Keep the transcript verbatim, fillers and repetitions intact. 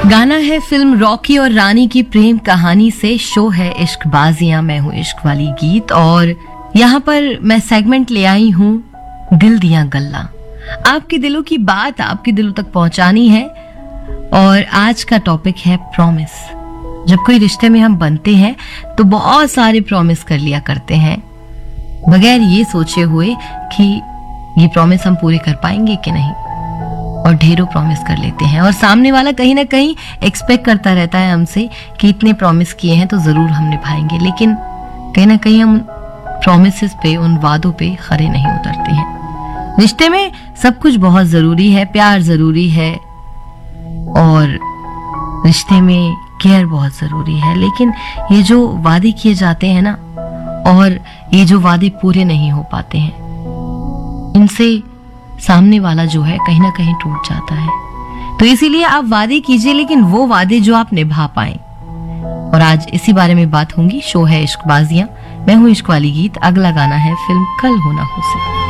गाना है film Rocky और रानी की प्रेम कहानी से, शो है इश्क बाजियां, मैं हूँ इश्क वाली गीत। और यहाँ पर मैं सेगमेंट ले आई हूँ दिल दिया गल्ला। आपके दिलों की बात आपके दिलों तक पहुंचानी है। और आज का टॉपिक है प्रॉमिस। जब कोई रिश्ते में हम बनते हैं तो बहुत सारे प्रॉमिस कर लिया करते हैं बगैर ये सोचे हुए कि ये प्रॉमिस हम पूरे कर पाएंगे कि नहीं, और ढेरों प्रॉमिस कर लेते हैं। और सामने वाला कहीं ना कहीं एक्सपेक्ट करता रहता है हमसे कि इतने प्रॉमिस किए हैं तो जरूर हम निभाएंगे, लेकिन कहीं ना कहीं हम प्रॉमिसेस पे, उन वादों पे खरे नहीं उतरते हैं। रिश्ते में सब कुछ बहुत जरूरी है, प्यार जरूरी है और रिश्ते में केयर बहुत जरूरी है, लेकिन ये जो वादे किए जाते हैं ना, और ये जो वादे पूरे नहीं हो पाते हैं, इनसे सामने वाला जो है कहीं ना कहीं टूट जाता है। तो इसीलिए आप वादे कीजिए, लेकिन वो वादे जो आप निभा पाए। और आज इसी बारे में बात होंगी। शो है इश्क बाजियां, मैं हूं इश्क वाली गीत। अगला गाना है फिल्म कल हो ना हो से।